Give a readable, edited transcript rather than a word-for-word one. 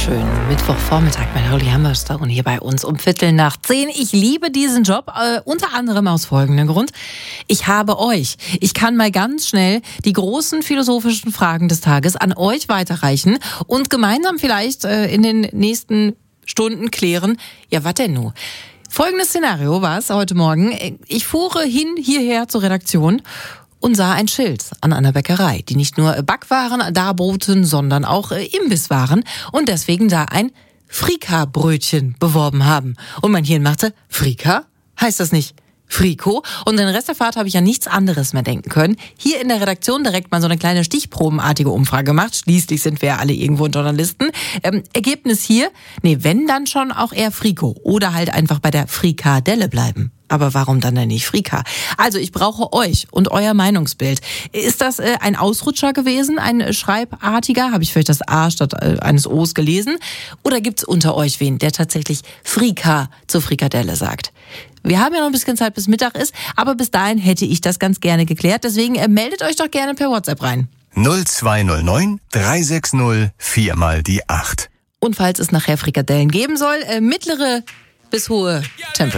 wunderschönen Mittwochvormittag mit Holly Hammerstone hier bei uns um 9:15. Ich liebe diesen Job, unter anderem aus folgendem Grund. Ich habe euch. Ich kann mal ganz schnell die großen philosophischen Fragen des Tages an euch weiterreichen und gemeinsam vielleicht in den nächsten Stunden klären, ja, was denn nun? Folgendes Szenario war es heute Morgen. Ich fuhre hierher zur Redaktion und sah ein Schild an einer Bäckerei, die nicht nur Backwaren darboten, sondern auch Imbisswaren und deswegen da ein Frika-Brötchen beworben haben. Und mein Hirn machte, Frika? Heißt das nicht Friko? Und den Rest der Fahrt habe ich an nichts anderes mehr denken können. Hier in der Redaktion direkt mal so eine kleine stichprobenartige Umfrage gemacht. Schließlich sind wir ja alle irgendwo Journalisten. Ergebnis hier, wenn dann schon auch eher Friko oder halt einfach bei der Frikadelle bleiben. Aber warum dann denn nicht Frika? Also ich brauche euch und euer Meinungsbild. Ist das ein Ausrutscher gewesen, ein schreibartiger? Habe ich vielleicht das A statt eines O's gelesen? Oder gibt's unter euch wen, der tatsächlich Frika zur Frikadelle sagt? Wir haben ja noch ein bisschen Zeit, bis Mittag ist, aber bis dahin hätte ich das ganz gerne geklärt. Deswegen meldet euch doch gerne per WhatsApp rein. 0209 360 4 mal die 8. Und falls es nachher Frikadellen geben soll, mittlere bis hohe Temperatur.